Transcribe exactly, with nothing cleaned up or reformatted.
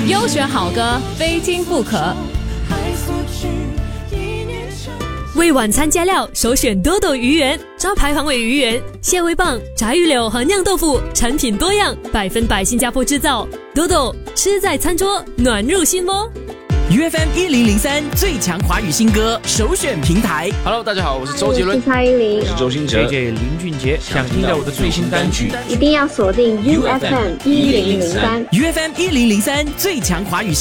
优选好歌，非听不可。 为晚餐加料，首选多多鱼圆，招牌黄尾鱼圆、蟹味棒、炸鱼柳和酿豆腐，产品多样，百分百新加坡制造。多多吃在餐桌，暖入心窝。 U F M 一零零三最强华语新歌首选平台。 Hello， 大家好，我是周杰伦， 我是蔡依林， 我是周兴哲 ，J J 林俊杰。想听到我的最新单曲， 一定要锁定 U F M 一零零三 U F M 一零零三最强华语。